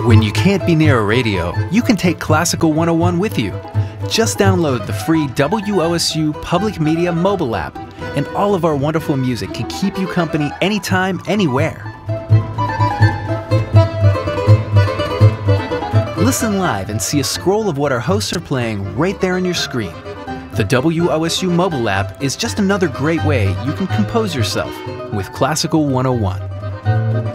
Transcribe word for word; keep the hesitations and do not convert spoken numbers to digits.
When you can't be near a radio, you can take Classical one oh one with you. Just download the free W O S U Public Media mobile app, and all of our wonderful music can keep you company anytime, anywhere. Listen live and see a scroll of what our hosts are playing right there on your screen. The W O S U mobile app is just another great way you can compose yourself with Classical one oh one.